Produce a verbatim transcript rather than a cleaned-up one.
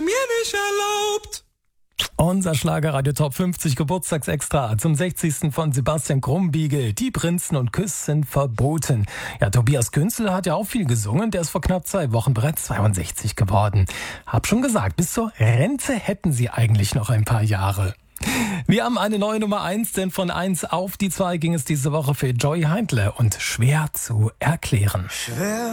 nicht erlaubt. Unser Schlagerradio Top fünfzig Geburtstagsextra zum sechzigsten von Sebastian Krumbiegel. Die Prinzen und Küss sind verboten. Ja, Tobias Künzel hat ja auch viel gesungen. Der ist vor knapp zwei Wochen bereits zweiundsechzig geworden. Hab schon gesagt, bis zur Rente hätten sie eigentlich noch ein paar Jahre. Wir haben eine neue Nummer eins, denn von eins auf die zwei ging es diese Woche für Joy Heindle und schwer zu erklären. Schwer